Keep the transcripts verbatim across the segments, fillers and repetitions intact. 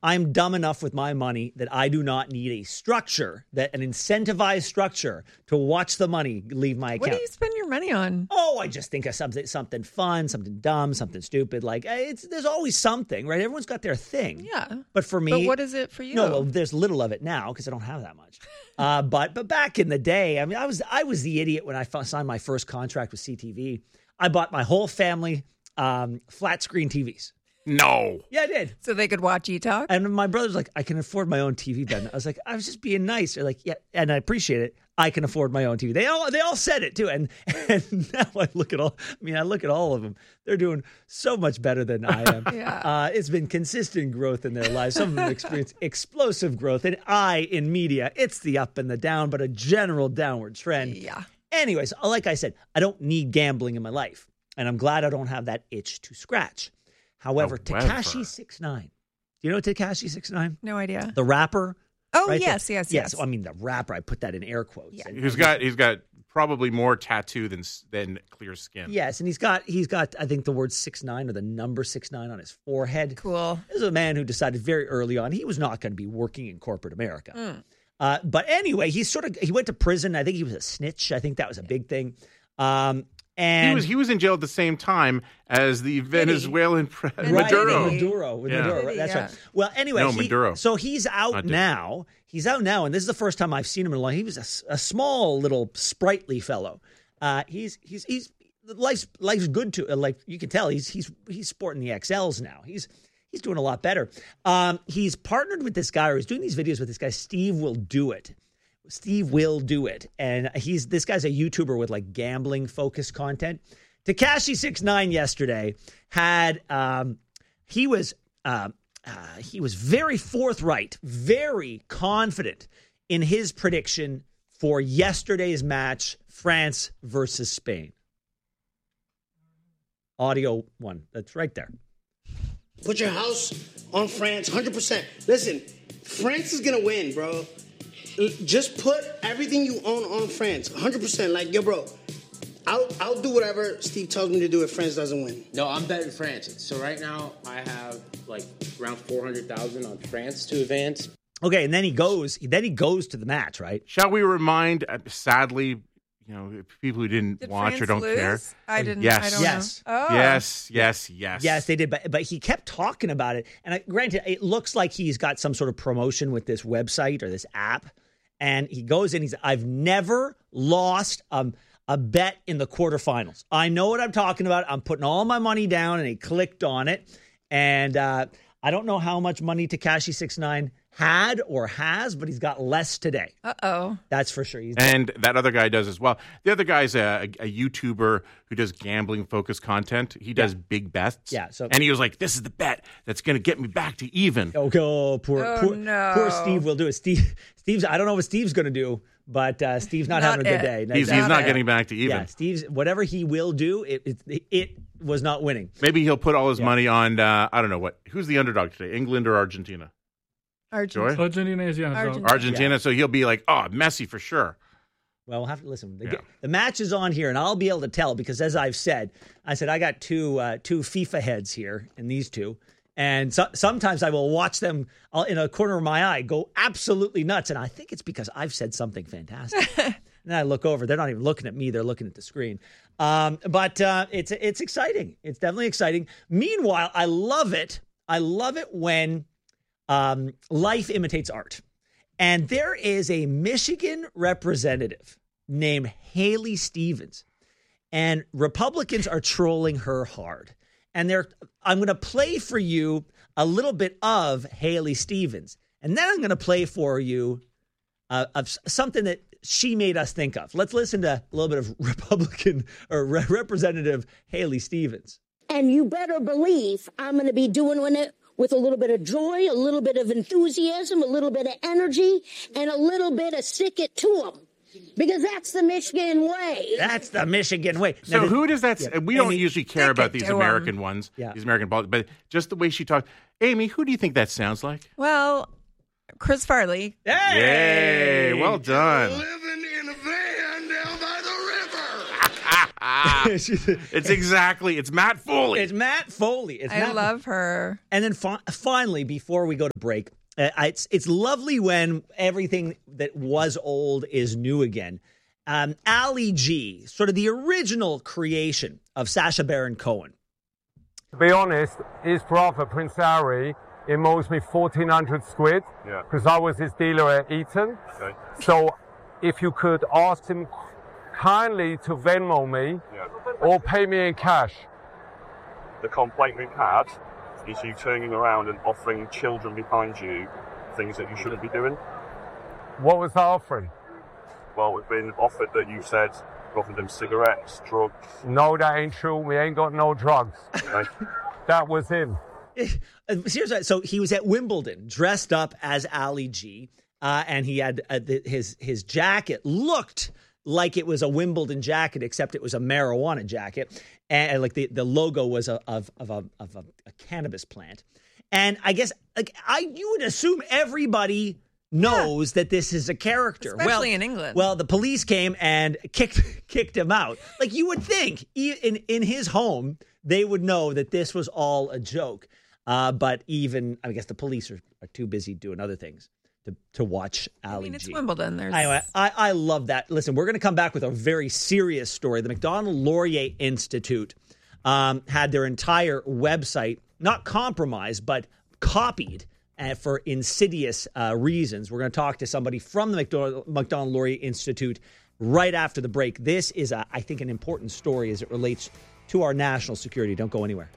I'm dumb enough with my money that I do not need a structure, that an incentivized structure to watch the money leave my account. What do you spend your money on? Oh, I just think of something something fun, something dumb, something stupid. Like it's there's always something, right? Everyone's got their thing. Yeah. But for me, But what is it for you? No, well, there's little of it now because I don't have that much. uh, but but back in the day, I mean, I was I was the idiot when I signed my first contract with C T V. I bought my whole family um, flat screen T Vs. No. Yeah, I did. So they could watch E-Talk? And my brother's like, I can afford my own T V, Ben. I was like, I was just being nice. They're like, yeah, and I appreciate it. I can afford my own T V. They all they all said it too. And and now I look at all I mean, I look at all of them. They're doing so much better than I am. Yeah. Uh, it's been consistent growth in their lives. Some of them experience explosive growth. And I, in media, it's the up and the down, but a general downward trend. Yeah. Anyways, like I said, I don't need gambling in my life. And I'm glad I don't have that itch to scratch. However, However. Tekashi six nine. Do you know Tekashi six nine? No idea. The rapper? Oh, right yes, there? yes, yes. yes. I mean, the rapper, I put that in air quotes. Yeah. And- He's got he's got probably more tattoo than than clear skin. Yes, and he's got, he's got I think, the word six nine or the number six nine on his forehead. Cool. This is a man who decided very early on he was not going to be working in corporate America. Mm. Uh, but anyway, he sort of, he went to prison. I think he was a snitch. I think that was a big thing. Um, and He was he was in jail at the same time as the Venezuelan pre- Right, Maduro. Did he? Maduro. With Yeah. Maduro. Did he? That's Yeah. right. Well, anyway, No, he- Maduro. so he's out Not now. He's out now, and this is the first time I've seen him in a long. He was a s- a, small, little, sprightly fellow. Uh, he's he's he's life's life's good to uh, like you can tell he's he's he's sporting the X Ls now. He's he's doing a lot better. Um, he's partnered with this guy, or he's doing these videos with this guy. Steve Will Do It. Steve Will Do It, and he's this guy's a YouTuber with like gambling focused content. Tekashi six nine yesterday had um, he was uh, uh, he was very forthright, very confident in his prediction for yesterday's match, France versus Spain. Audio one, that's right there. Put your house on France, one hundred percent. Listen, France is gonna win, bro. L- Just put everything you own on France, one hundred percent. Like, yo, bro, I'll I'll do whatever Steve tells me to do if France doesn't win. No, I'm betting France. So right now I have like around four hundred thousand on France to advance. Okay, and then he goes. Then he goes to the match, right? Shall we remind, uh, sadly, you know, people who didn't Did watch France or don't lose? care? I didn't. Yes. I don't Yes. know. Oh. Yes, yes, yes. Yes, they did, but but he kept talking about it. And I, granted, it looks like he's got some sort of promotion with this website or this app. And he goes in. He's, I've never lost um, a bet in the quarterfinals. I know what I'm talking about. I'm putting all my money down, and he clicked on it. And uh, I don't know how much money Tekashi six nine had or has, but he's got less today. Uh-oh. That's for sure. He's And that other guy does as well. The other guy's a, a, a YouTuber who does gambling-focused content. He does big bets. Yeah, so- and he was like, this is the bet that's going to get me back to even. Oh, oh, poor, Oh, poor, no. poor Steve will do it. Steve, Steve's. I don't know what Steve's going to do, but uh, Steve's not, Not having a good it. day. No, He's, no, he's not it. getting back to even. Yeah, Steve's whatever he will do, it it, it was not winning. Maybe he'll put all his money on, uh, I don't know, what. Who's the underdog today, England or Argentina? Argentina. Joy? Argentina is, yeah. So. Argentina. Argentina, so he'll be like, oh, Messi for sure. Well, we'll have to listen. The, Yeah. the match is on here, and I'll be able to tell because, as I've said, I said I got two uh, two FIFA heads here, and these two, and so, sometimes I will watch them I'll, in a corner of my eye go absolutely nuts, and I think it's because I've said something fantastic. And then I look over; they're not even looking at me; they're looking at the screen. Um, but uh, it's it's exciting. It's definitely exciting. Meanwhile, I love it. I love it when um, life imitates art. And there is a Michigan representative named Haley Stevens, and Republicans are trolling her hard. And they're, I'm going to play for you a little bit of Haley Stevens, and then I'm going to play for you uh, of something that she made us think of. Let's listen to a little bit of Republican or Re- Representative Haley Stevens. And you better believe I'm going to be doing it with a little bit of joy, a little bit of enthusiasm, a little bit of energy, and a little bit of stick it to them. Because that's the Michigan way. That's the Michigan way. So Now, who does that? yeah. We don't Amy, usually care stick about it these to 'em. American ones, Yeah. these American politics, but just the way she talks. Amy, who do you think that sounds like? Well, Chris Farley. Hey! Yay! Well done. Living in a van down by the river. It's exactly, it's Matt Foley. It's Matt Foley. It's I Matt love her. And then fi- finally, before we go to break, uh, it's it's lovely when everything that was old is new again. Um, Ali G, sort of the original creation of Sacha Baron Cohen. To be honest, his brother, Prince Harry, he owes me fourteen hundred squid because I was his dealer at Eton. Okay. So if you could ask him kindly to Venmo me Yeah. or pay me in cash. The complaint we've had is you turning around and offering children behind you things that you shouldn't be doing. What was the offering? Well, we've been offered that you said you offered them cigarettes, drugs. No, that ain't true. We ain't got no drugs. Okay. That was him. Seriously, so he was at Wimbledon dressed up as Ali G, uh, and he had uh, the, his his jacket looked like it was a Wimbledon jacket, except it was a marijuana jacket, and, and like the, the logo was a, of of a of a, a cannabis plant. And I guess like I you would assume everybody knows yeah. that this is a character, especially well, in England. Well, the police came and kicked kicked him out. Like you would think, in in his home, they would know that this was all a joke. Uh, but even, I guess the police are, are too busy doing other things to, to watch Ali G. I mean, it's Wimbledon. There's... Anyway, I, I love that. Listen, we're going to come back with a very serious story. The Macdonald Laurier Institute um, had their entire website, not compromised, but copied uh, for insidious uh, reasons. We're going to talk to somebody from the Macdonald, Macdonald Laurier Institute right after the break. This is, a, I think, an important story as it relates to our national security. Don't go anywhere.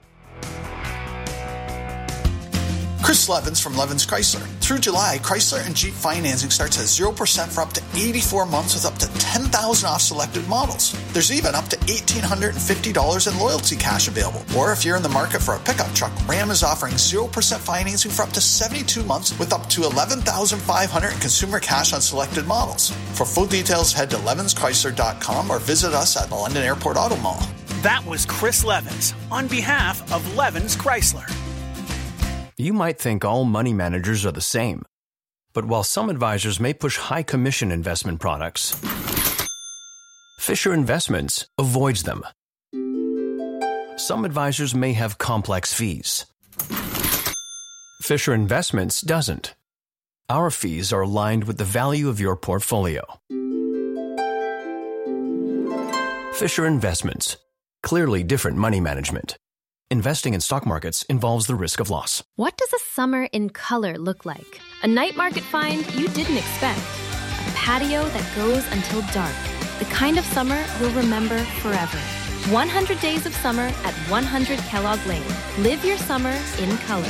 Chris Levins from Levins Chrysler. Through July, Chrysler and Jeep financing starts at zero percent for up to eighty-four months with up to ten thousand dollars off selected models. There's even up to one thousand eight hundred fifty dollars in loyalty cash available. Or if you're in the market for a pickup truck, Ram is offering zero percent financing for up to seventy-two months with up to eleven thousand five hundred dollars in consumer cash on selected models. For full details, head to levins chrysler dot com or visit us at the London Airport Auto Mall. That was Chris Levins on behalf of Levins Chrysler. You might think all money managers are the same. But while some advisors may push high commission investment products, Fisher Investments avoids them. Some advisors may have complex fees. Fisher Investments doesn't. Our fees are aligned with the value of your portfolio. Fisher Investments. Clearly different money management. Investing in stock markets involves the risk of loss. What does a summer in color look like? A night market find you didn't expect. A patio that goes until dark. The kind of summer you'll remember forever. one hundred days of summer at one hundred Kellogg Lane. Live your summer in color.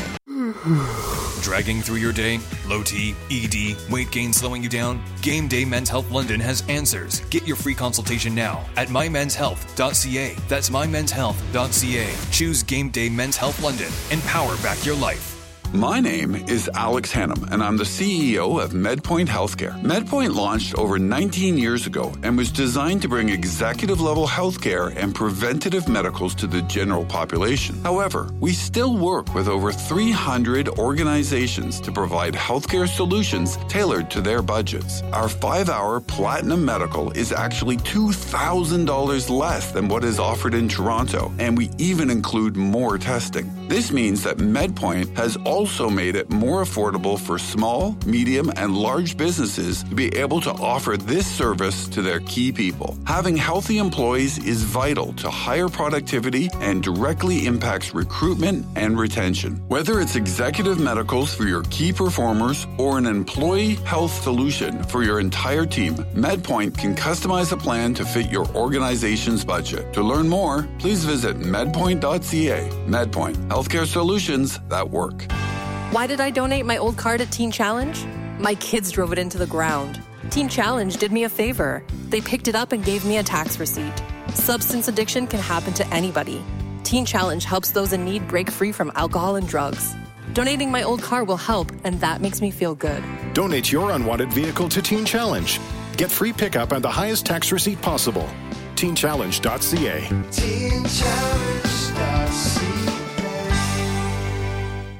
Dragging through your day? Low T, E D, weight gain slowing you down? Game Day Men's Health London has answers. Get your free consultation now at my mens health dot c a. That's my mens health dot c a. Choose Game Day Men's Health London and power back your life. My name is Alex Hannum, and I'm the C E O of MedPoint Healthcare. MedPoint launched over nineteen years ago and was designed to bring executive-level healthcare and preventative medicals to the general population. However, we still work with over three hundred organizations to provide healthcare solutions tailored to their budgets. Our five-hour Platinum Medical is actually two thousand dollars less than what is offered in Toronto, and we even include more testing. This means that MedPoint has also made it more affordable for small, medium, and large businesses to be able to offer this service to their key people. Having healthy employees is vital to higher productivity and directly impacts recruitment and retention. Whether it's executive medicals for your key performers or an employee health solution for your entire team, MedPoint can customize a plan to fit your organization's budget. To learn more, please visit medpoint dot c a. MedPoint, healthcare solutions that work. Why did I donate my old car to Teen Challenge? My kids drove it into the ground. Teen Challenge did me a favor. They picked it up and gave me a tax receipt. Substance addiction can happen to anybody. Teen Challenge helps those in need break free from alcohol and drugs. Donating my old car will help, and that makes me feel good. Donate your unwanted vehicle to Teen Challenge. Get free pickup and the highest tax receipt possible. teen challenge dot c a. teen challenge dot c a.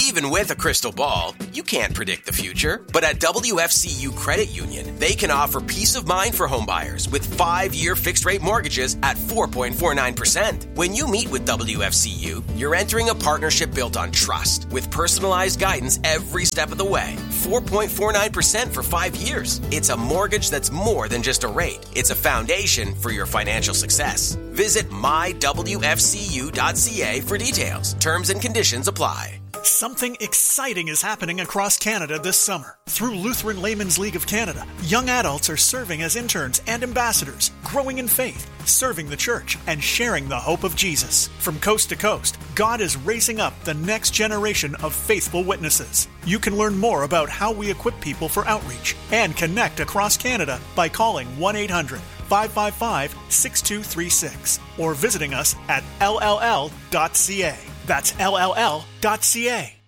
Even with a crystal ball, you can't predict the future. But at W F C U Credit Union, they can offer peace of mind for homebuyers with five-year fixed-rate mortgages at four point four nine percent. When you meet with W F C U, you're entering a partnership built on trust with personalized guidance every step of the way. four point four nine percent for five years. It's a mortgage that's more than just a rate. It's a foundation for your financial success. Visit my w f c u dot c a for details. Terms and conditions apply. Something exciting is happening across Canada this summer. Through Lutheran Laymen's League of Canada, young adults are serving as interns and ambassadors, growing in faith, serving the church, and sharing the hope of Jesus. From coast to coast, God is raising up the next generation of faithful witnesses. You can learn more about how we equip people for outreach and connect across Canada by calling one eight hundred five five five six two three six or visiting us at l l l dot c a. That's L L L dot C A.